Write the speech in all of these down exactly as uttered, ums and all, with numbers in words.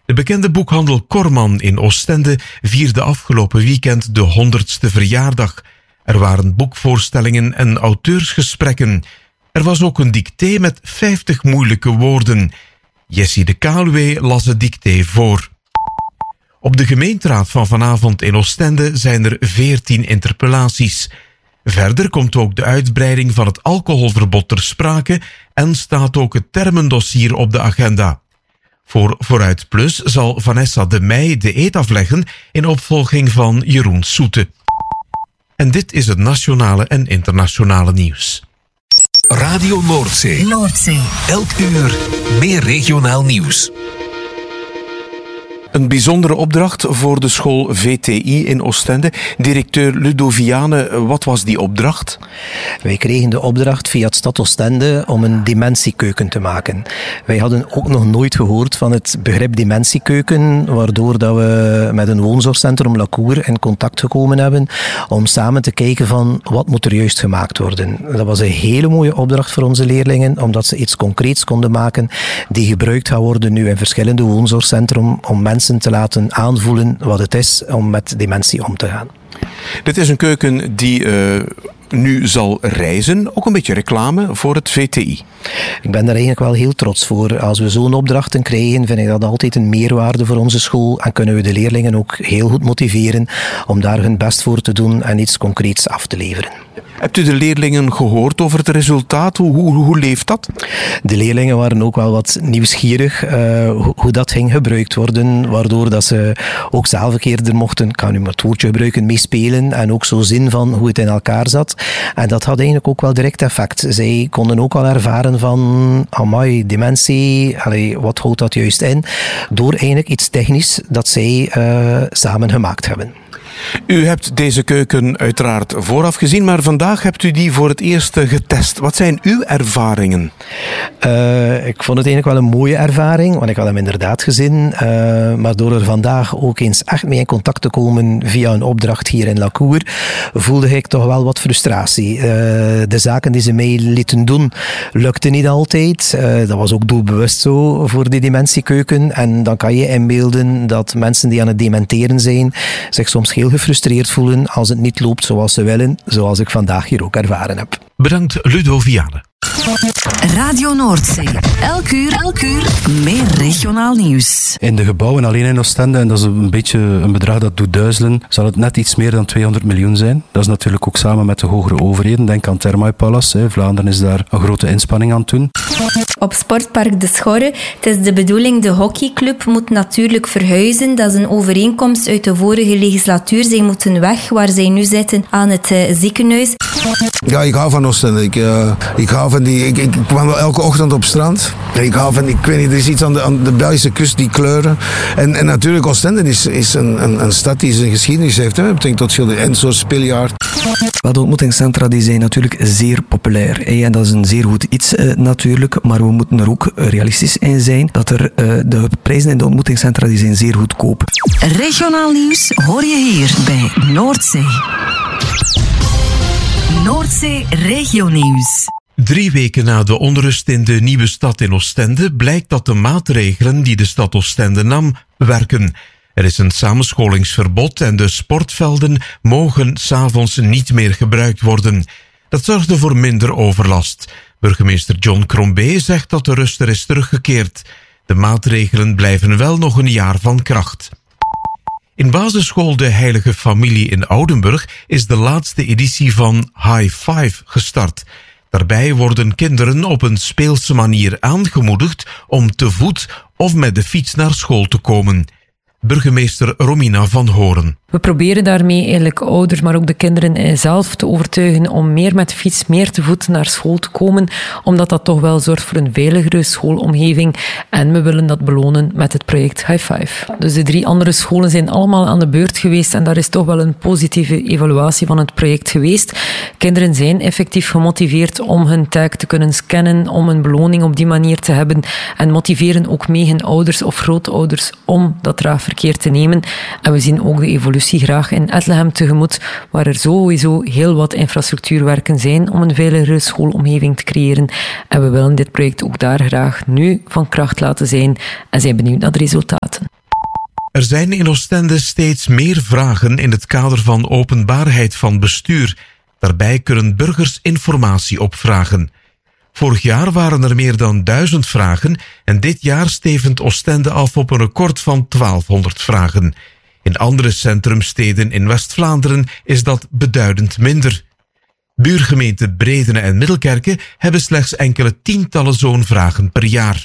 De bekende boekhandel Corman in Oostende vierde afgelopen weekend de honderdste verjaardag. Er waren boekvoorstellingen en auteursgesprekken. Er was ook een dicté met vijftig moeilijke woorden. Jessie de Kaluwe las het dicté voor. Op de gemeenteraad van vanavond in Oostende zijn er veertien interpellaties. Verder komt ook de uitbreiding van het alcoholverbod ter sprake en staat ook het termendossier op de agenda. Voor Vooruit Plus zal Vanessa de Meij de eed afleggen in opvolging van Jeroen Soete. En dit is het nationale en internationale nieuws. Radio Noordzee. Noordzee. Elk uur meer regionaal nieuws. Een bijzondere opdracht voor de school V T I in Oostende. Directeur Ludo Viane, wat was die opdracht? Wij kregen de opdracht via het Stad Oostende om een dementiekeuken te maken. Wij hadden ook nog nooit gehoord van het begrip dementiekeuken, waardoor dat we met een woonzorgcentrum La Cour in contact gekomen hebben om samen te kijken van wat moet er juist gemaakt worden. Dat was een hele mooie opdracht voor onze leerlingen, omdat ze iets concreets konden maken die gebruikt gaat worden nu in verschillende woonzorgcentrum om mensen te laten aanvoelen wat het is om met dementie om te gaan. Dit is een keuken die uh, nu zal reizen. Ook een beetje reclame voor het V T I. Ik ben daar eigenlijk wel heel trots voor. Als we zo'n opdrachten krijgen, vind ik dat altijd een meerwaarde voor onze school en kunnen we de leerlingen ook heel goed motiveren om daar hun best voor te doen en iets concreets af te leveren. Hebt u de leerlingen gehoord over het resultaat? Hoe, hoe, hoe leeft dat? De leerlingen waren ook wel wat nieuwsgierig uh, hoe, hoe dat ging gebruikt worden, waardoor dat ze ook zelf een keer er mochten, ik kan nu maar het woordje gebruiken, meespelen en ook zo zin van hoe het in elkaar zat. En dat had eigenlijk ook wel direct effect. Zij konden ook al ervaren van, amai, dementie, allee, wat houdt dat juist in? Door eigenlijk iets technisch dat zij uh, samen gemaakt hebben. U hebt deze keuken uiteraard vooraf gezien, maar vandaag hebt u die voor het eerst getest. Wat zijn uw ervaringen? Uh, ik vond het eigenlijk wel een mooie ervaring, want ik had hem inderdaad gezien. Uh, maar door er vandaag ook eens echt mee in contact te komen via een opdracht hier in La Cour, voelde ik toch wel wat frustratie. Uh, de zaken die ze mij lieten doen, lukten niet altijd. Uh, dat was ook doelbewust zo voor die dementiekeuken. En dan kan je inbeelden dat mensen die aan het dementeren zijn, zich soms heel gefrustreerd voelen als het niet loopt zoals ze willen, zoals ik vandaag hier ook ervaren heb. Bedankt Ludo Viane. Radio Noordzee. Elk uur, elk uur meer regionaal nieuws. In de gebouwen alleen in Oostende, en dat is een beetje een bedrag dat doet duizelen, zal het net iets meer dan tweehonderd miljoen zijn. Dat is natuurlijk ook samen met de hogere overheden. Denk aan Thermae Palace. Vlaanderen is daar een grote inspanning aan het doen. Op Sportpark De Schorre. Het is de bedoeling, de hockeyclub moet natuurlijk verhuizen. Dat is een overeenkomst uit de vorige legislatuur. Zij moeten weg waar zij nu zitten aan het uh, ziekenhuis. Ja, ik hou van Oostende. Ik, uh, ik hou van die... Ik, ik kwam wel elke ochtend op strand. Ik hou van... Ik weet niet, er is iets aan de, aan de Belgische kust, die kleuren. En, en natuurlijk, Oostende is, is een, een, een stad die zijn geschiedenis heeft. Hè. Ik denk tot Enzo Spiljaard. Wel, de ontmoetingscentra die zijn natuurlijk zeer populair. Hè. En dat is een zeer goed iets uh, natuurlijk. Maar we moeten er ook realistisch in zijn dat er uh, de prijzen in de ontmoetingscentra die zijn zeer goedkoop. Regionaal nieuws hoor je hier bij Noordzee. Noordzee Regionieuws. Drie weken na de onrust in de nieuwe stad in Oostende blijkt dat de maatregelen die de stad Oostende nam, werken. Er is een samenscholingsverbod en de sportvelden mogen 's avonds niet meer gebruikt worden. Dat zorgde voor minder overlast. Burgemeester John Crombé zegt dat de rust er is teruggekeerd. De maatregelen blijven wel nog een jaar van kracht. In basisschool De Heilige Familie in Oudenburg is de laatste editie van High Five gestart. Daarbij worden kinderen op een speelse manier aangemoedigd om te voet of met de fiets naar school te komen. Burgemeester Romina van Horen. We proberen daarmee eigenlijk ouders, maar ook de kinderen zelf te overtuigen om meer met de fiets, meer te voet naar school te komen, omdat dat toch wel zorgt voor een veiligere schoolomgeving. En we willen dat belonen met het project High Five. Dus de drie andere scholen zijn allemaal aan de beurt geweest en daar is toch wel een positieve evaluatie van het project geweest. Kinderen zijn effectief gemotiveerd om hun taak te kunnen scannen, om een beloning op die manier te hebben en motiveren ook mee hun ouders of grootouders om dat draagverkeer te nemen. En we zien ook de evolutie graag in Ettelhem tegemoet, waar er sowieso heel wat infrastructuurwerken zijn om een veiligere schoolomgeving te creëren. En we willen dit project ook daar graag nu van kracht laten zijn en zijn benieuwd naar de resultaten. Er zijn in Oostende steeds meer vragen in het kader van openbaarheid van bestuur. Daarbij kunnen burgers informatie opvragen. Vorig jaar waren er meer dan duizend vragen en dit jaar stevend Oostende af op een record van twaalfhonderd vragen. In andere centrumsteden in West-Vlaanderen is dat beduidend minder. Buurgemeenten Bredene en Middelkerke hebben slechts enkele tientallen zo'n vragen per jaar.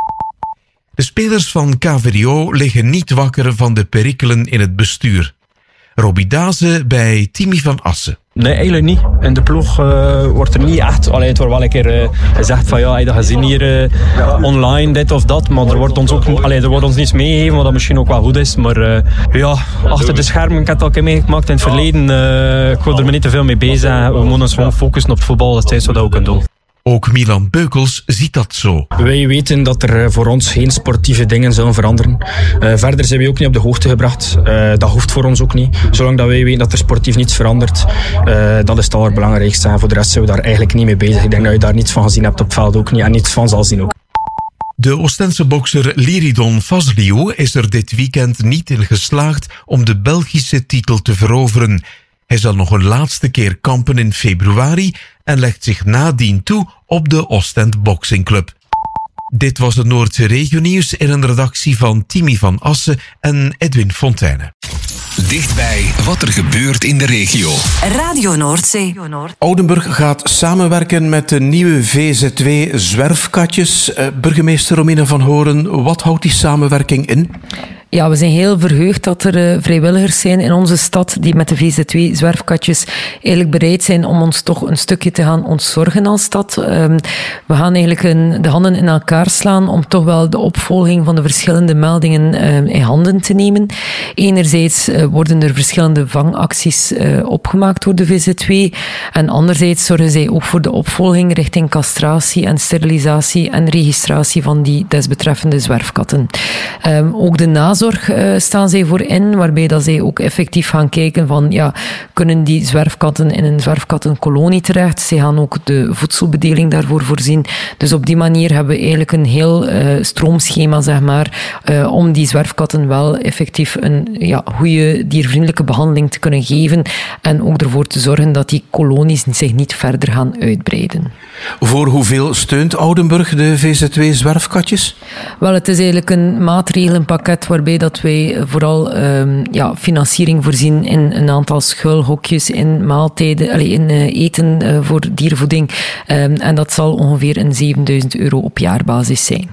De spelers van K V D O liggen niet wakker van de perikelen in het bestuur. Robbie Daze bij Timmy van Assen. Nee, eigenlijk niet. In de ploeg uh, wordt er niet echt... Allee, het wordt wel een keer uh, gezegd van ja, heb je dat gezien hier uh, online, dit of dat. Maar er wordt ons ook allee, er wordt ons niets meegegeven, wat dat misschien ook wel goed is. Maar uh, ja, achter de schermen, ik heb het al een keer meegemaakt in het verleden. Uh, ik wil er me niet te veel mee bezig zijn. We moeten ons gewoon focussen op voetbal, dat is wat we ook kunnen doen. Ook Milan Beukels ziet dat zo. Wij weten dat er voor ons geen sportieve dingen zullen veranderen. Uh, verder zijn we ook niet op de hoogte gebracht. Uh, dat hoeft voor ons ook niet. Zolang dat wij weten dat er sportief niets verandert, uh, dat is het allerbelangrijkste. En voor de rest zijn we daar eigenlijk niet mee bezig. Ik denk dat je daar niets van gezien hebt op het veld ook niet. En niets van zal zien ook. De Oostense bokser Liridon Vasliou is er dit weekend niet in geslaagd om de Belgische titel te veroveren. Hij zal nog een laatste keer kampen in februari en legt zich nadien toe op de Oostend Boxing Club. Dit was het Noordse regionieuws in een redactie van Timmy van Assen en Edwin Fontijne. Dichtbij wat er gebeurt in de regio. Radio Noordzee. Oudenburg gaat samenwerken met de nieuwe V Z W Zwerfkatjes. Uh, burgemeester Romina van Horen, wat houdt die samenwerking in? Ja, we zijn heel verheugd dat er uh, vrijwilligers zijn in onze stad die met de V Z W Zwerfkatjes eigenlijk bereid zijn om ons toch een stukje te gaan ontzorgen als stad. Um, we gaan eigenlijk een, de handen in elkaar slaan om toch wel de opvolging van de verschillende meldingen uh, in handen te nemen. Enerzijds uh, worden er verschillende vangacties uh, opgemaakt door de V Z W en anderzijds zorgen zij ook voor de opvolging richting castratie en sterilisatie en registratie van die desbetreffende zwerfkatten. Um, ook de nazorg Zorg uh, staan zij voor in, waarbij dat zij ook effectief gaan kijken van, ja, kunnen die zwerfkatten in een zwerfkattenkolonie terecht? Zij gaan ook de voedselbedeling daarvoor voorzien. Dus op die manier hebben we eigenlijk een heel uh, stroomschema, zeg maar, uh, om die zwerfkatten wel effectief een ja, goede diervriendelijke behandeling te kunnen geven en ook ervoor te zorgen dat die kolonies zich niet verder gaan uitbreiden. Voor hoeveel steunt Oudenburg de V Z W Zwerfkatjes? Wel, het is eigenlijk een maatregelenpakket waarbij dat wij vooral um, ja, financiering voorzien in een aantal schuilhokjes, in maaltijden, allee, in uh, eten uh, voor diervoeding. Um, en dat zal ongeveer een zevenduizend euro op jaarbasis zijn.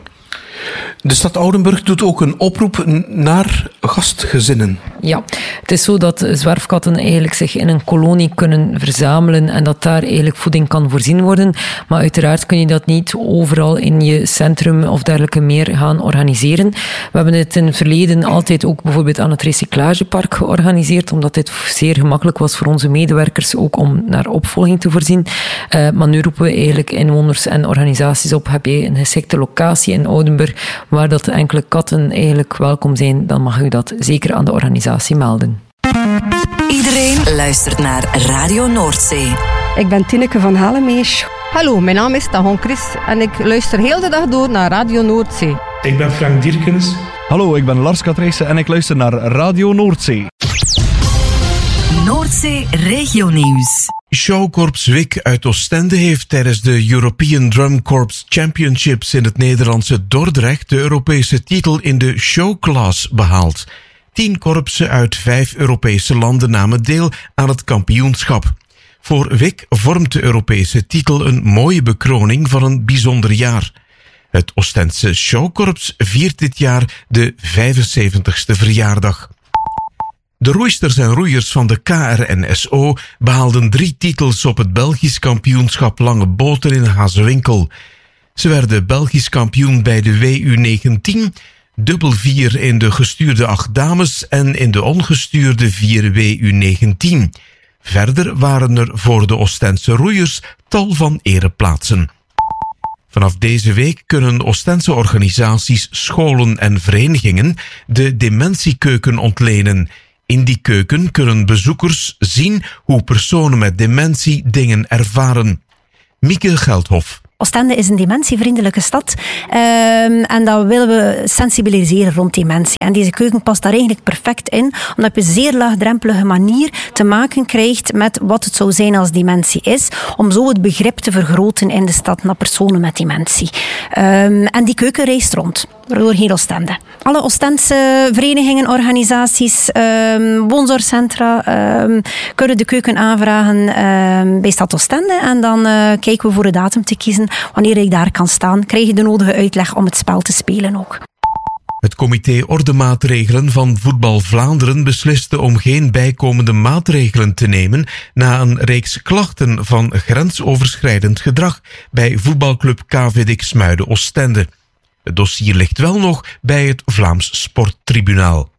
De stad Oudenburg doet ook een oproep naar gastgezinnen. Ja, het is zo dat zwerfkatten eigenlijk zich in een kolonie kunnen verzamelen en dat daar eigenlijk voeding kan voorzien worden. Maar uiteraard kun je dat niet overal in je centrum of dergelijke meer gaan organiseren. We hebben dit in het verleden altijd ook bijvoorbeeld aan het recyclagepark georganiseerd, omdat dit zeer gemakkelijk was voor onze medewerkers ook om naar opvolging te voorzien. Uh, maar nu roepen we eigenlijk inwoners en organisaties op, heb je een geschikte locatie in Oudenburg waar dat enkele katten eigenlijk welkom zijn, dan mag u dat zeker aan de organisatie melden. Iedereen luistert naar Radio Noordzee. Ik ben Tineke van Halemees. Hallo, mijn naam is Tagon Chris en ik luister heel de dag door naar Radio Noordzee. Ik ben Frank Dierkens. Hallo, ik ben Lars Katrijssen en ik luister naar Radio Noordzee. Noordzee Regionieuws. Showkorps Wik uit Oostende heeft tijdens de European Drum Corps Championships in het Nederlandse Dordrecht de Europese titel in de showclass behaald. Tien korpsen uit vijf Europese landen namen deel aan het kampioenschap. Voor Wik vormt de Europese titel een mooie bekroning van een bijzonder jaar. Het Oostense Showkorps viert dit jaar de vijfenzeventigste verjaardag. De roeisters en roeiers van de K R N S O behaalden drie titels op het Belgisch kampioenschap lange boten in Hazewinkel. Ze werden Belgisch kampioen bij de W U negentien, dubbel vier in de gestuurde acht dames en in de ongestuurde vier W U negentien. Verder waren er voor de Oostense roeiers tal van ereplaatsen. Vanaf deze week kunnen Oostense organisaties, scholen en verenigingen de dementiekeuken ontlenen. In die keuken kunnen bezoekers zien hoe personen met dementie dingen ervaren. Mieke Geldhof. Oostende is een dementievriendelijke stad um, en dat willen we sensibiliseren rond dementie. En deze keuken past daar eigenlijk perfect in, omdat je op een zeer laagdrempelige manier te maken krijgt met wat het zou zijn als dementie is, om zo het begrip te vergroten in de stad naar personen met dementie. Um, en die keuken reist rond, door heel Oostende. Alle Oostendse verenigingen, organisaties, um, woonzorgcentra um, kunnen de keuken aanvragen um, bij Stad Oostende en dan uh, kijken we voor de datum te kiezen. Wanneer ik daar kan staan, krijg je de nodige uitleg om het spel te spelen ook. Het comité Ordemaatregelen van Voetbal Vlaanderen besliste om geen bijkomende maatregelen te nemen na een reeks klachten van grensoverschrijdend gedrag bij voetbalclub K V D Xmuiden Oostende. Het dossier ligt wel nog bij het Vlaams Sporttribunaal.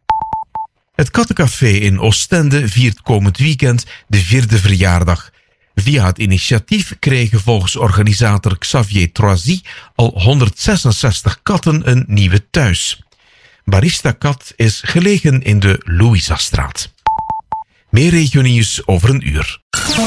Het Kattencafé in Oostende viert komend weekend de vierde verjaardag. Via het initiatief kregen volgens organisator Xavier Troisy al honderdzesenzestig katten een nieuwe thuis. Barista Kat is gelegen in de Louisastraat. Meer regionieuws over een uur.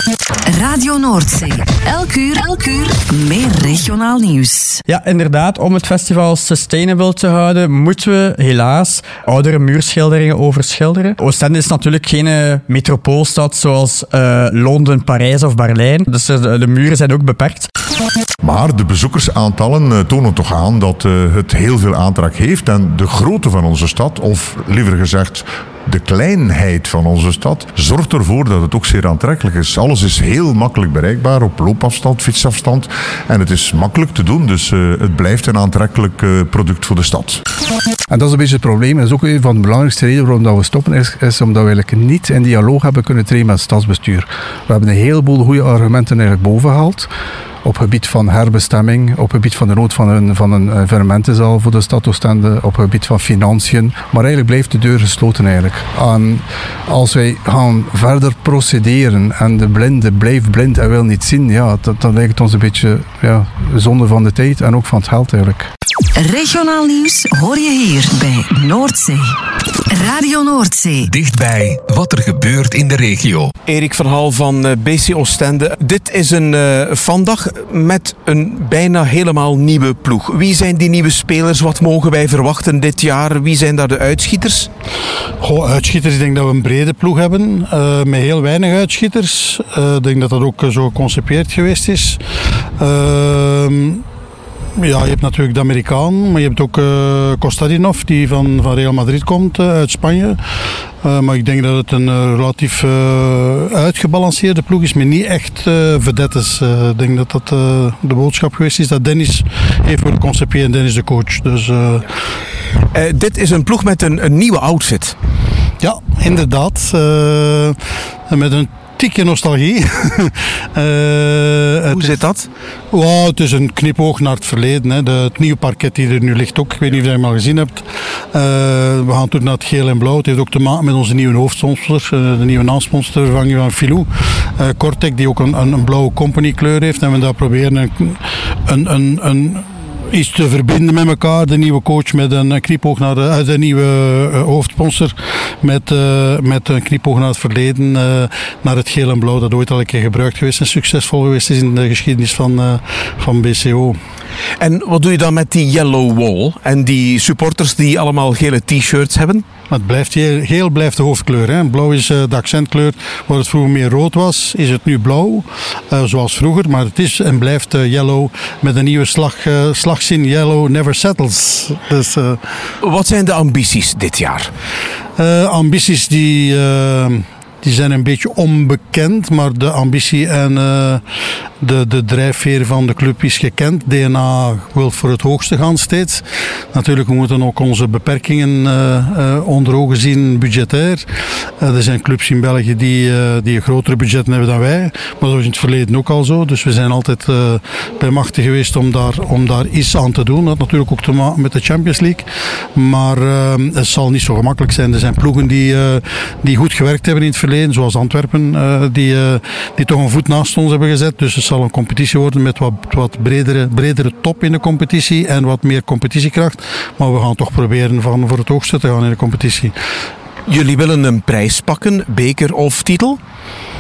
Radio Noordzee. Elk uur, elk uur meer regionaal nieuws. Ja, inderdaad. Om het festival sustainable te houden, moeten we helaas oudere muurschilderingen overschilderen. Oostende is natuurlijk geen uh, metropoolstad zoals uh, Londen, Parijs of Berlijn. Dus uh, de muren zijn ook beperkt. Maar de bezoekersaantallen uh, tonen toch aan dat uh, het heel veel aantrek heeft. En de grootte van onze stad, of liever gezegd de kleinheid van onze stad, zorgt ervoor dat het ook zeer aantrekkelijk is. Alles is heel makkelijk bereikbaar, op loopafstand, fietsafstand. En het is makkelijk te doen, dus uh, het blijft een aantrekkelijk uh, product voor de stad. En dat is een beetje het probleem. Dat is ook een van de belangrijkste redenen waarom dat we stoppen, is, is omdat we eigenlijk niet in dialoog hebben kunnen treden met het stadsbestuur. We hebben een heleboel goede argumenten eigenlijk boven gehaald. Op het gebied van herbestemming, op het gebied van de nood van een, van een evenementenzaal voor de stad Oostende, op het gebied van financiën. Maar eigenlijk blijft de deur gesloten eigenlijk. En als wij gaan verder procederen en de blinde blijft blind en wil niet zien, ja, dat, dan lijkt het ons een beetje ja, zonde van de tijd en ook van het geld eigenlijk. Regionaal nieuws hoor je hier bij Noordzee. Radio Noordzee. Dichtbij wat er gebeurt in de regio. Erik Verhaal van B C Oostende. Dit is een uh, vandag met een bijna helemaal nieuwe ploeg. Wie zijn die nieuwe spelers? Wat mogen wij verwachten dit jaar? Wie zijn daar de uitschieters? Goh, uitschieters, ik denk dat we een brede ploeg hebben. Uh, met heel weinig uitschieters. Uh, ik denk dat dat ook uh, zo geconcepeerd geweest is. Uh, Ja, je hebt natuurlijk de Amerikaan, maar je hebt ook uh, Kostadinov, die van, van Real Madrid komt, uh, uit Spanje. Uh, maar ik denk dat het een uh, relatief uh, uitgebalanceerde ploeg is, maar niet echt uh, vedettes. Uh, ik denk dat dat uh, de boodschap geweest is dat Dennis heeft willen conceperen en Dennis de coach. Dus, uh... Uh, dit is een ploeg met een, een nieuwe outfit. Ja, inderdaad. Uh, met een tikje nostalgie. uh, Hoe zit dat? Wow, het is een knipoog naar het verleden. Hè. De, het nieuwe parket die er nu ligt ook. Ik weet niet of je hem al gezien hebt. Uh, we gaan toen naar het geel en blauw. Het heeft ook te maken met onze nieuwe hoofdsponsor. Uh, de nieuwe naamsponsor, vervanging van Filou. Uh, Cortec, die ook een, een, een blauwe company kleur heeft. En we daar proberen een, een, een, een iets te verbinden met elkaar. De nieuwe coach met een knipoog naar de, de nieuwe uh, hoofdsponsor met, uh, met een knipoog naar het verleden, uh, naar het geel en blauw dat ooit al een keer gebruikt geweest en succesvol geweest is in de geschiedenis van, uh, van B C O. En wat doe je dan met die yellow wall en die supporters die allemaal gele t-shirts hebben? Maar het blijft, geel blijft de hoofdkleur. Hè. Blauw is uh, de accentkleur. Waar het vroeger meer rood was, is het nu blauw. Uh, zoals vroeger. Maar het is en blijft uh, yellow met een nieuwe slag, uh, slagzin. Yellow never settles. Dus, uh, Wat zijn de ambities dit jaar? Uh, ambities die... Uh, Die zijn een beetje onbekend, maar de ambitie en uh, de, de drijfveer van de club is gekend. D N A wil voor het hoogste gaan steeds. Natuurlijk, we moeten ook onze beperkingen uh, uh, onder ogen zien, budgetair. Uh, er zijn clubs in België die, uh, die een grotere budget hebben dan wij. Maar dat was in het verleden ook al zo. Dus we zijn altijd uh, bij machten geweest om daar, om daar iets aan te doen. Dat had natuurlijk ook te maken met de Champions League. Maar uh, het zal niet zo gemakkelijk zijn. Er zijn ploegen die, uh, die goed gewerkt hebben in het verleden. Zoals Antwerpen, uh, die, uh, die toch een voet naast ons hebben gezet. Dus het zal een competitie worden met wat, wat bredere, bredere top in de competitie en wat meer competitiekracht. Maar we gaan toch proberen van voor het hoogste te gaan in de competitie. Jullie willen een prijs pakken, beker of titel?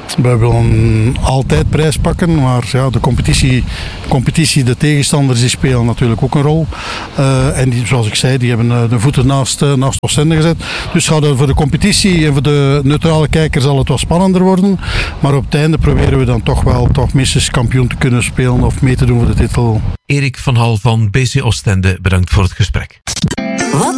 wij willen altijd prijs pakken, maar ja, de competitie, competitie, de tegenstanders die spelen natuurlijk ook een rol. Uh, en die, zoals ik zei, die hebben de voeten naast, uh, naast Oostende gezet. Dus gaat het voor de competitie en voor de neutrale kijker zal het wat spannender worden. Maar op het einde proberen we dan toch wel toch minstens kampioen te kunnen spelen of mee te doen voor de titel. Erik van Hal van B C Oostende, bedankt voor het gesprek. Wat